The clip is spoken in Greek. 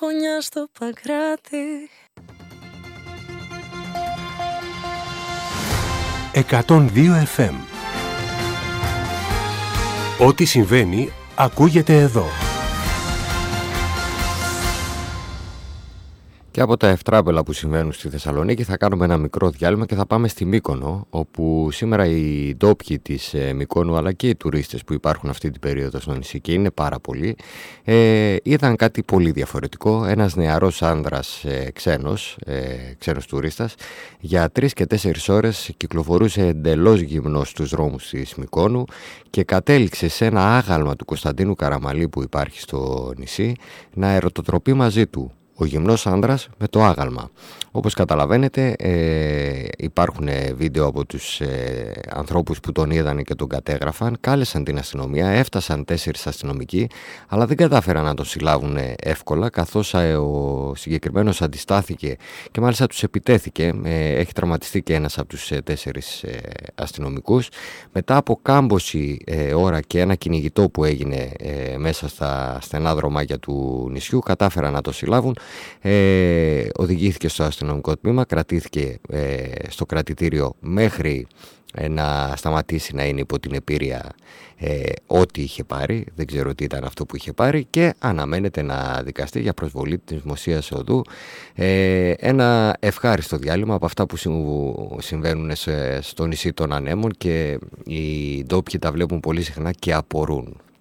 γωνιά στο Παγκράτη. 102 FM. Ό,τι συμβαίνει ακούγεται εδώ. Και από τα ευτράπελα που συμβαίνουν στη Θεσσαλονίκη θα κάνουμε ένα μικρό διάλειμμα και θα πάμε στη Μύκονο, όπου σήμερα οι ντόπιοι της Μυκόνου αλλά και οι τουρίστες που υπάρχουν αυτή την περίοδο στο νησί και είναι πάρα πολλοί, είδαν κάτι πολύ διαφορετικό. Ένας νεαρός άνδρας ξένος τουρίστας για 3 και 4 ώρες κυκλοφορούσε εντελώς γυμνός στους δρόμους της Μυκόνου και κατέληξε σε ένα άγαλμα του Κωνσταντίνου Καραμαλή που υπάρχει στο νησί να ερωτοτροπεί μαζί του. Ο γυμνός άνδρας με το άγαλμα. Όπως καταλαβαίνετε υπάρχουν βίντεο από τους ανθρώπους που τον είδαν και τον κατέγραφαν. Κάλεσαν την αστυνομία, έφτασαν 4 αστυνομικοί, αλλά δεν κατάφεραν να τον συλλάβουν εύκολα, καθώς ο συγκεκριμένος αντιστάθηκε και μάλιστα τους επιτέθηκε. Έχει τραυματιστεί και ένας από τους 4 αστυνομικούς. Μετά από κάμποση ώρα και ένα κυνηγητό που έγινε μέσα στα στενά δρομάκια του νησιού, κατάφεραν να το συλλάβουν. Οδηγήθηκε στο αστυνομικό τμήμα, κρατήθηκε στο κρατητήριο μέχρι να σταματήσει να είναι υπό την επίρρεια ό,τι είχε πάρει, δεν ξέρω τι ήταν αυτό που είχε πάρει, και αναμένεται να δικαστεί για προσβολή της δημοσίας οδού. Ένα ευχάριστο διάλειμμα από αυτά που συμβαίνουν στο νησί των Ανέμων και οι ντόπιοι τα βλέπουν πολύ συχνά και απορούν.